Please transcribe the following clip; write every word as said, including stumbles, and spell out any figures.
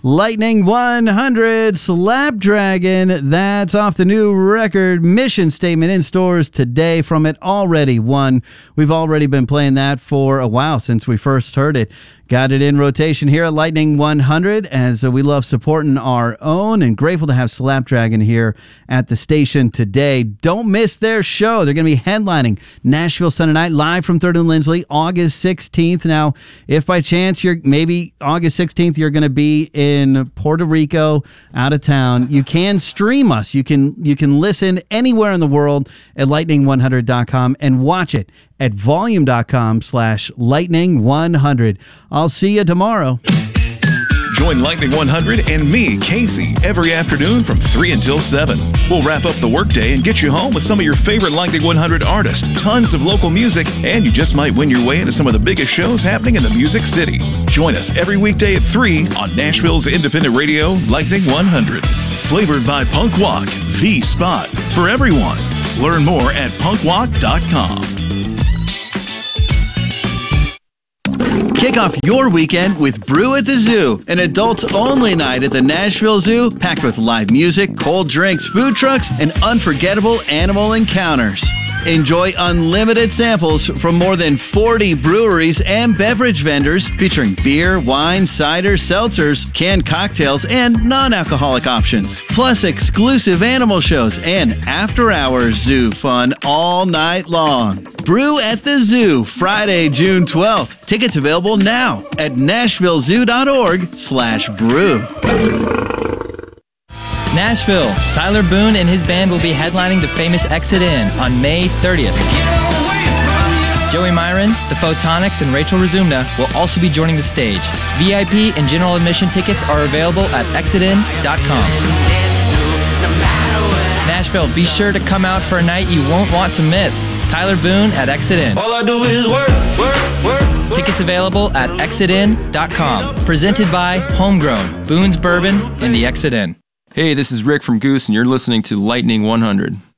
Lightning one hundred, Slapdragon. That's off the new record. Mission Statement in stores today from It Already Won. We've already been playing that for a while since we first heard it. Got it in rotation here at Lightning one hundred, as uh, we love supporting our own, and grateful to have Slapdragon here at the station today. Don't miss their show. They're going to be headlining Nashville Sunday night, live from third and Lindsley, August sixteenth. Now, if by chance you're maybe August sixteenth, you're going to be in Puerto Rico, out of town, you can stream us. You can you can listen anywhere in the world at lightning one hundred dot com and watch it at volume.com slash lightning 100. I'll see you tomorrow. Join Lightning one hundred and me, Casey, every afternoon from three until seven. We'll wrap up the workday and get you home with some of your favorite Lightning one hundred artists, tons of local music, and you just might win your way into some of the biggest shows happening in the Music City. Join us every weekday at three on Nashville's independent radio, Lightning one hundred. Flavored by Punk Walk, the spot for everyone. Learn more at punk walk dot com. Kick off your weekend with Brew at the Zoo, an adults-only night at the Nashville Zoo, packed with live music, cold drinks, food trucks, and unforgettable animal encounters. Enjoy unlimited samples from more than forty breweries and beverage vendors featuring beer, wine, cider, seltzers, canned cocktails, and non-alcoholic options. Plus exclusive animal shows and after-hours zoo fun all night long. Brew at the Zoo, Friday, June twelfth. Tickets available now at nashville zoo dot org slash brew. Nashville. Tyler Boone and his band will be headlining the famous Exit In on May thirtieth. Joey Myron, the Photonics, and Rachel Razumna will also be joining the stage. V I P and general admission tickets are available at exit in dot com. Nashville, be sure to come out for a night you won't want to miss. Tyler Boone at Exit In. All I do is work, work, work, work. Tickets available at exit in dot com. Presented by Homegrown, Boone's Bourbon, in the Exit In. Hey, this is Rick from Goose, and you're listening to Lightning one hundred.